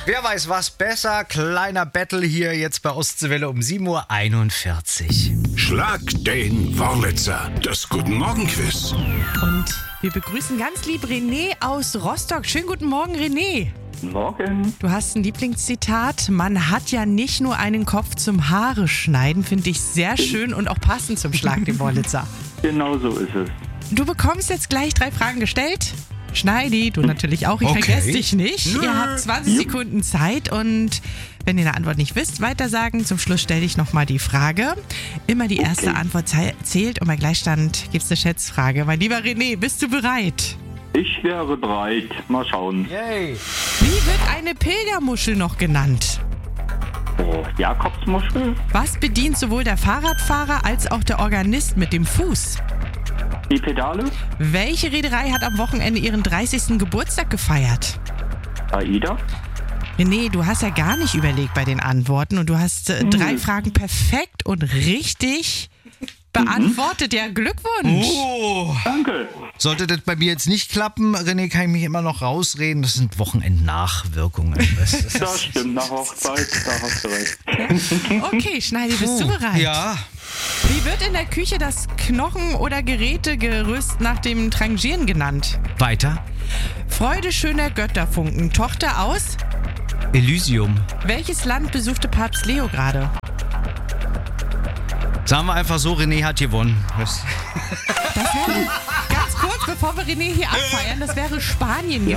Wer weiß was besser? Kleiner Battle hier jetzt bei Ostseewelle um 7:41 Uhr. Schlag den Wurlitzer. Das Guten Morgen Quiz. Und wir begrüßen ganz lieb René aus Rostock. Schönen guten Morgen, René. Morgen. Du hast ein Lieblingszitat. Man hat ja nicht nur einen Kopf zum Haare schneiden. Finde ich sehr schön und auch passend zum Schlag den Wurlitzer. Genau so ist es. Du bekommst jetzt gleich 3 Fragen gestellt. Schneidi, du natürlich auch. Ich vergesse dich nicht. Ihr habt 20 Sekunden Zeit und wenn ihr eine Antwort nicht wisst, weitersagen. Zum Schluss stelle ich nochmal die Frage. Immer die erste Antwort zählt und bei Gleichstand gibt es eine Schätzfrage. Mein lieber René, bist du bereit? Ich wäre bereit. Mal schauen. Yay. Wie wird eine Pilgermuschel noch genannt? Jakobsmuschel? Was bedient sowohl der Fahrradfahrer als auch der Organist mit dem Fuß? Die Pedale? Welche Reederei hat am Wochenende ihren 30. Geburtstag gefeiert? AIDA? René, du hast ja gar nicht überlegt bei den Antworten und du hast 3 Fragen perfekt und richtig beantwortet. Ja, Glückwunsch. Oh. Danke. Sollte das bei mir jetzt nicht klappen, René, kann ich mich immer noch rausreden. Das sind Wochenendnachwirkungen. Das stimmt, nach Hochzeit, da hast du recht. Okay, Schneidi, bist du bereit? Ja. Wie wird in der Küche das Knochen- oder Gerätegerüst nach dem Trangieren genannt? Weiter. Freude schöner Götterfunken. Tochter aus? Elysium. Welches Land besuchte Papst Leo gerade? Sagen wir einfach so, René hat gewonnen. Das wäre, ganz kurz, bevor wir René hier abfeiern, das wäre Spanien